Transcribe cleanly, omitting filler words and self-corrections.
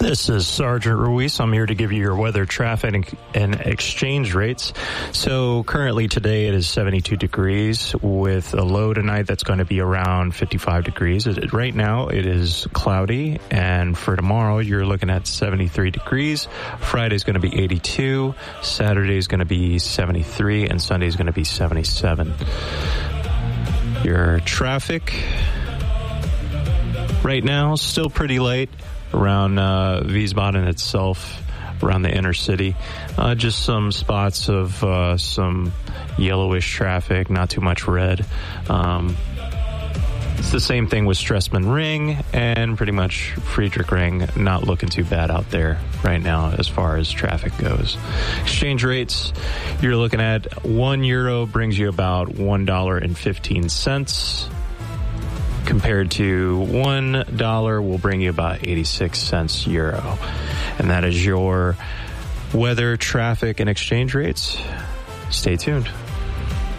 This is Sergeant Ruiz. I'm here to give you your weather, traffic, and exchange rates. So currently today it is 72 degrees with a low tonight that's going to be around 55 degrees. Right now it is cloudy, and for tomorrow you're looking at 73 degrees. Friday is going to be 82. Saturday is going to be 73, and Sunday is going to be 77. Your traffic right now still pretty light around Wiesbaden itself, around the inner city. Just some spots of some yellowish traffic, not too much red. It's the same thing with Stressman Ring and pretty much Friedrich Ring. Not looking too bad out there right now as far as traffic goes. Exchange rates, you're looking at €1 brings you about $1.15. Compared to $1 will bring you about 86 cents euro. And that is your weather, traffic, and exchange rates. Stay tuned.